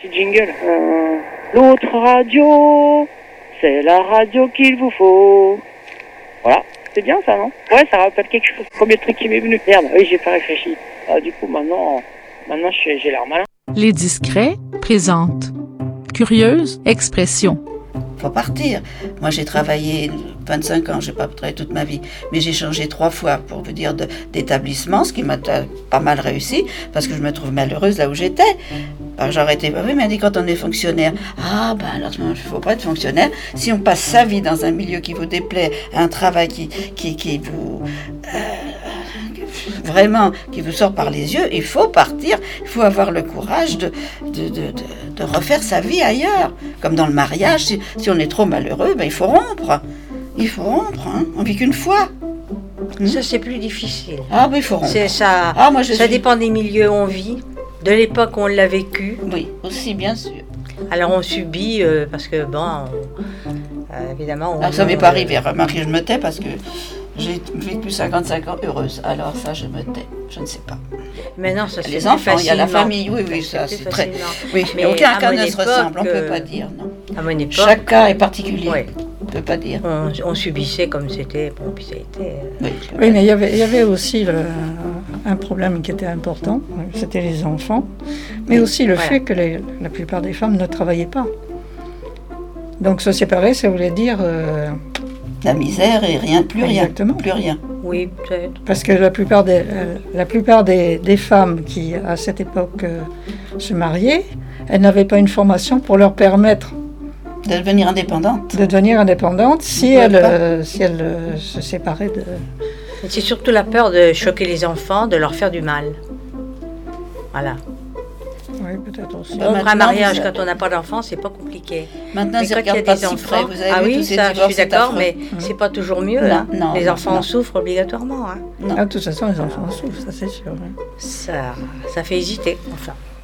petit jingle. L'autre radio, c'est la radio qu'il vous faut. Voilà, c'est bien ça, non? Ouais, ça rappelle quelque chose. Premier truc qui m'est venu. Merde, oui, j'ai pas réfléchi. Du coup, maintenant j'ai l'air malin. Les Discrets présentent Curieuse expression. Faut partir. Moi, j'ai travaillé 25 ans, j'ai pas travaillé toute ma vie, mais j'ai changé 3 fois, pour vous dire, d'établissement, ce qui m'a pas mal réussi, parce que je me trouve malheureuse là où j'étais. Alors, j'aurais été, oui, mais dit quand on est fonctionnaire, alors, il faut pas être fonctionnaire. Si on passe sa vie dans un milieu qui vous déplaît, un travail qui vous... vraiment, qui vous sort par les yeux, il faut partir, il faut avoir le courage de refaire sa vie ailleurs. Comme dans le mariage, si on est trop malheureux, il faut rompre. Il faut rompre, hein. On vit qu'une fois. Ça, c'est plus difficile. Il faut rompre. C'est ça. Ça dépend des milieux où on vit, de l'époque où on l'a vécu. Oui, aussi, bien sûr. Alors, on subit, parce que, évidemment... ça m'est pas arrivé. Remarquez, je me tais parce que j'ai vécu 55 ans heureuse. Alors ça, je me tais. Je ne sais pas. Mais non, ça c'est les enfants, il y a la famille. Oui, ça c'est très... Oui, mais aucun cas ne se ressemble. On ne peut pas dire, non. À mon époque... Chaque cas est particulier. Oui. On ne peut pas dire. On subissait comme c'était. Bon, puis ça a été... Oui, mais il y avait aussi un problème qui était important. C'était les enfants. Mais aussi le fait que la plupart des femmes ne travaillaient pas. Donc se séparer, ça voulait dire... la misère et plus Exactement. Plus rien. Oui, peut-être. Parce que la plupart des femmes qui, à cette époque, se mariaient, elles n'avaient pas une formation pour leur permettre de devenir indépendante si elles se séparaient de... C'est surtout la peur de choquer les enfants, de leur faire du mal. Voilà. Oui, peut-être aussi. Un mariage, quand on n'a pas d'enfants, c'est pas compliqué. Maintenant, mais quand il y a des enfants, vous avez vu tous ces ça, je suis d'accord, affreux. mais c'est pas toujours mieux. Non, les enfants souffrent obligatoirement. De toute façon, les enfants souffrent, ça c'est sûr. Ça fait hésiter, enfin.